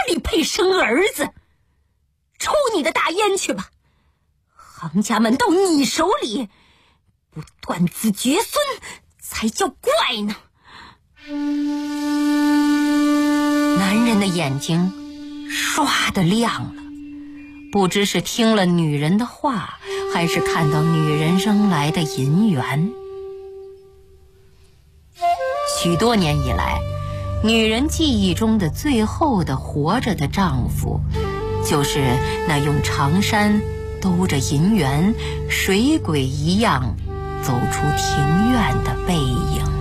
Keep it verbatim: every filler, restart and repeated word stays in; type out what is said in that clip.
里配生儿子？抽你的大烟去吧！行家们到你手里，不断子绝孙才叫怪呢。男人的眼睛唰的亮了，不知是听了女人的话，还是看到女人扔来的银元。许多年以来，女人记忆中的最后的活着的丈夫，就是那用长衫兜着银元，水鬼一样走出庭院的背影。